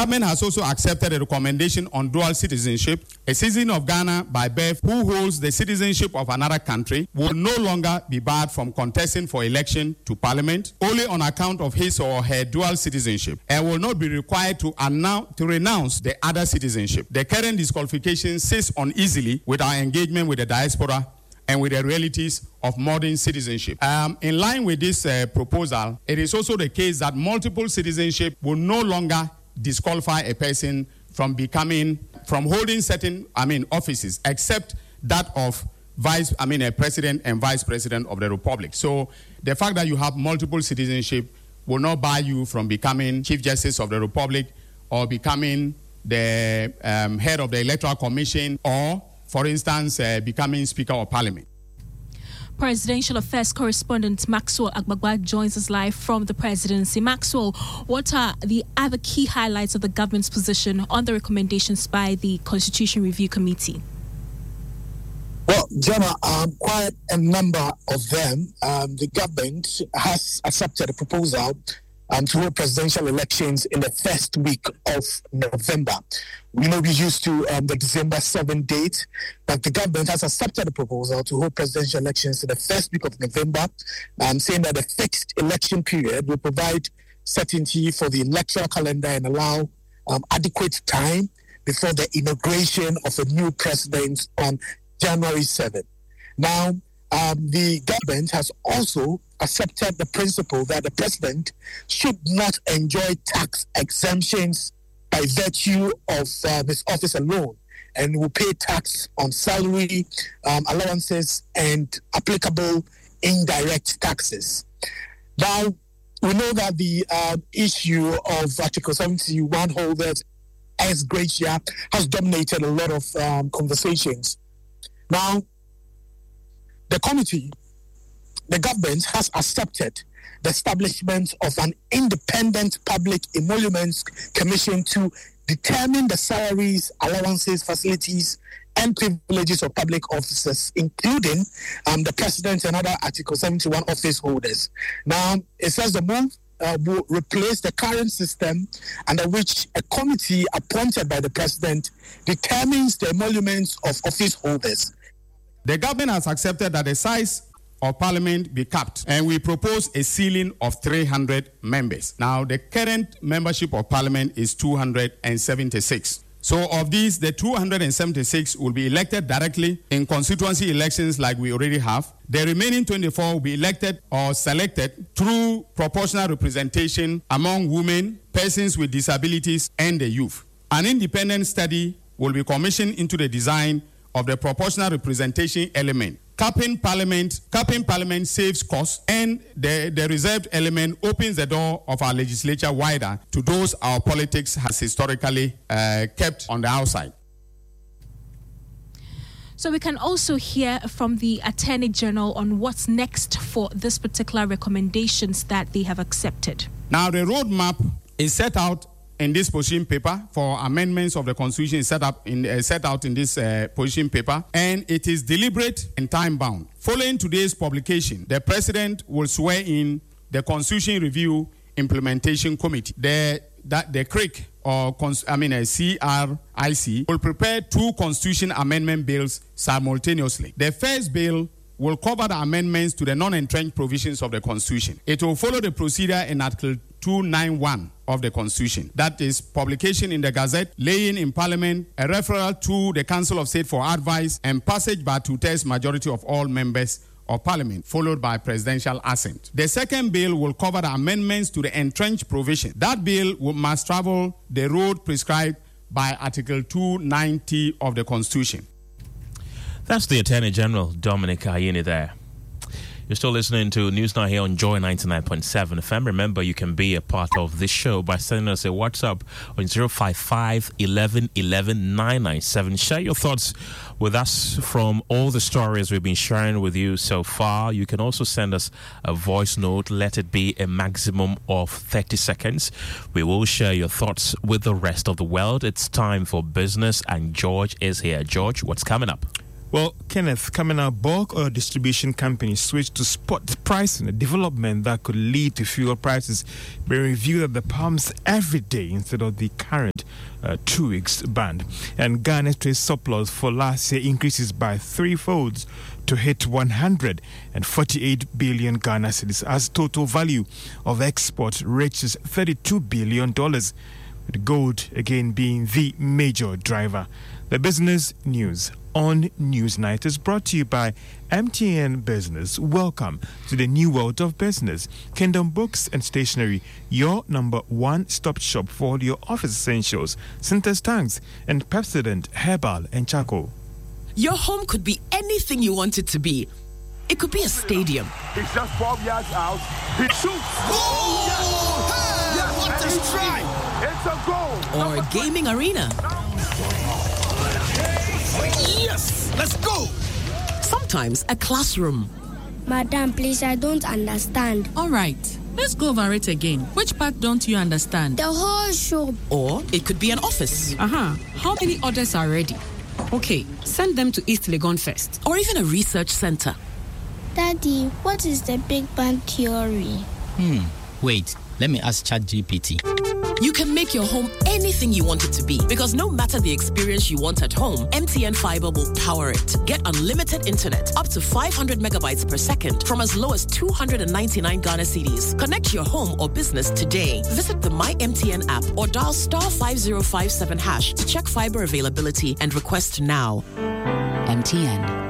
government has also accepted a recommendation on dual citizenship. A citizen of Ghana by birth who holds the citizenship of another country will no longer be barred from contesting for election to parliament only on account of his or her dual citizenship and will not be required to renounce the other citizenship. The current disqualification sits uneasily with our engagement with the diaspora and with the realities of modern citizenship. In line with this proposal, it is also the case that multiple citizenship will no longer disqualify a person from holding certain offices, except that of a president and vice president of the republic. So the fact that you have multiple citizenship will not bar you from becoming Chief Justice of the Republic or becoming the head of the Electoral Commission or, for instance, becoming Speaker of Parliament. Presidential Affairs correspondent Maxwell Agbagba joins us live from the presidency. Maxwell, what are the other key highlights of the government's position on the recommendations by the Constitution Review Committee? Well, Gemma, quite a number of them. The government has accepted a proposal to hold presidential elections in the first week of November. We know we used to the December 7th date, but the government has accepted a proposal to hold presidential elections in the first week of November, saying that the fixed election period will provide certainty for the electoral calendar and allow adequate time before the inauguration of a new president on January 7th. Now, the government has also accepted the principle that the president should not enjoy tax exemptions by virtue of his office alone and will pay tax on salary, allowances, and applicable indirect taxes. Now, we know that the issue of Article 71 holders ex gratia has dominated a lot of conversations. Now, the government has accepted the establishment of an independent public emoluments commission to determine the salaries, allowances, facilities, and privileges of public officers, including the president and other Article 71 office holders. Now, it says the move will replace the current system under which a committee appointed by the president determines the emoluments of office holders. The government has accepted that the size of parliament be capped, and we propose a ceiling of 300 members. Now, the current membership of parliament is 276. So of these, the 276 will be elected directly in constituency elections like we already have. The remaining 24 will be elected or selected through proportional representation among women, persons with disabilities, and the youth. An independent study will be commissioned into the design of the proportional representation element. Capping parliament saves costs, and the reserved element opens the door of our legislature wider to those our politics has historically kept on the outside. So we can also hear from the Attorney General on what's next for this particular recommendations that they have accepted. Now, the roadmap is set out in this position paper for amendments of the Constitution is set out in this position paper, and it is deliberate and time-bound. Following today's publication, the President will swear in the Constitution Review Implementation Committee. The CRIC, CRIC, will prepare 2 Constitution amendment bills simultaneously. The first bill will cover the amendments to the non-entrenched provisions of the Constitution. It will follow the procedure in Article 291 of the Constitution. That is publication in the Gazette, laying in Parliament, a referral to the Council of State for advice, and passage by 2/3 majority of all members of Parliament, followed by presidential assent. The second bill will cover the amendments to the entrenched provision. That bill must travel the road prescribed by Article 290 of the Constitution. That's the Attorney General, Dominic Ayine there. You're still listening to News Now here on Joy 99.7 FM. Remember, you can be a part of this show by sending us a WhatsApp on 055 11 11 997. Share your thoughts with us from all the stories we've been sharing with you so far. You can also send us a voice note. Let it be a maximum of 30 seconds. We will share your thoughts with the rest of the world. It's time for business, and George is here. George, what's coming up? Well, Kenneth, coming out, bulk oil distribution companies switched to spot pricing, a development that could lead to fuel prices being reviewed at the pumps every day instead of the current 2 weeks band. And Ghana's trade surplus for last year increases by threefolds to hit 148 billion Ghana cedis as total value of export reaches $32 billion, with gold again being the major driver. The business news on Newsnight is brought to you by MTN Business. Welcome to the new world of business. Kingdom Books and Stationery, your number one-stop shop for all your office essentials, Sintex tanks, and Pepsodent Herbal and Charcoal. Your home could be anything you want it to be. It could be a stadium. It's just 12 yards out. He shoots. Oh! Hey! Yes, What a strike! It's a goal. Or a gaming arena. Yes! Let's go! Sometimes a classroom. Madam, please, I don't understand. All right, let's go over it again. Which part don't you understand? The whole show. Or it could be an office. How many orders are ready? Okay, send them to East Legon first. Or even a research center. Daddy, what is the Big Bang Theory? Wait, let me ask ChatGPT. You can make your home anything you want it to be, because no matter the experience you want at home, MTN Fiber will power it. Get unlimited internet up to 500 megabytes per second from as low as 299 Ghana cedis. Connect your home or business today. Visit the My MTN app or dial *5057# to check fiber availability and request now. MTN.